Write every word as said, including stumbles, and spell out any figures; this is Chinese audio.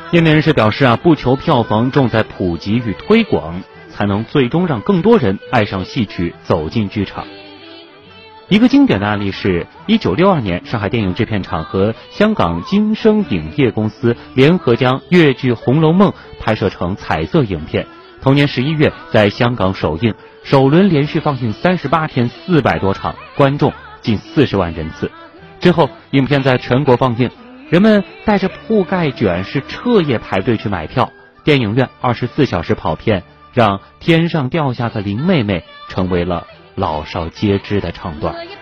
业内人士表示啊，不求票房，重在普及与推广，才能最终让更多人爱上戏曲，走进剧场。一个经典的案例是一九六二年，上海电影制片厂和香港金声影业公司联合将粤剧《红楼梦》拍摄成彩色影片，同年十一月在香港首映，首轮连续放映三十八天，四百多场，观众近四十万人次。之后影片在全国放映，人们带着铺盖卷是彻夜排队去买票，电影院二十四小时跑片，让天上掉下个林妹妹成为了老少皆知的唱段。